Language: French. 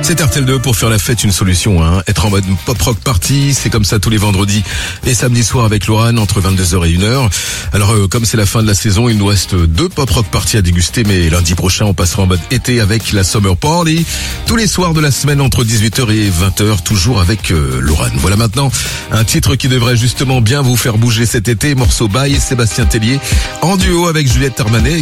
C'est RTL2 pour faire la fête, une solution, hein. Être en mode pop-rock party, c'est comme ça tous les vendredis et samedis soirs avec Laurent entre 22h et 1h. Alors comme c'est la fin de la saison, il nous reste 2 pop-rock parties à déguster, mais lundi prochain on passera en mode été avec la Summer Party. Tous les soirs de la semaine entre 18h et 20h, toujours avec Laurent. Voilà maintenant un titre qui devrait justement bien vous faire bouger cet été, morceau by Sébastien Tellier en duo avec Juliette Armanet.